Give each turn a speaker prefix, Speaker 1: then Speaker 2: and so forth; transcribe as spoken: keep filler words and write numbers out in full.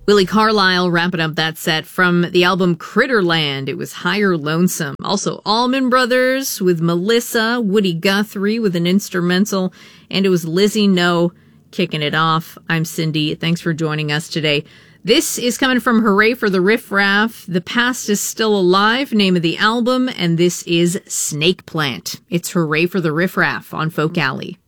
Speaker 1: Willie Carlisle wrapping up that set from the album Critterland. It was Higher Lonesome. Also Allman Brothers with Melissa, Woody Guthrie with an instrumental, and it was Lizzie No kicking it off. I'm Cindy. Thanks for joining us today. This is coming from Hooray for the Riff Raff. The Past is Still Alive, name of the album, and this is Snake Plant. It's Hooray for the Riff Raff on Folk Alley.